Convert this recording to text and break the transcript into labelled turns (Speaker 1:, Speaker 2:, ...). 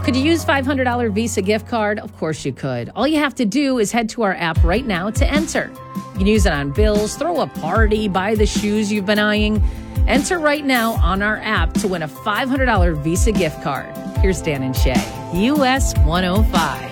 Speaker 1: Could you use $500 Visa gift card? Of course you could. All you have to do is head to our app right now to enter. You can use it on bills, throw a party, buy the shoes you've been eyeing. Enter right now on our app to win a $500 Visa gift card. Here's Dan and Shay, US 105.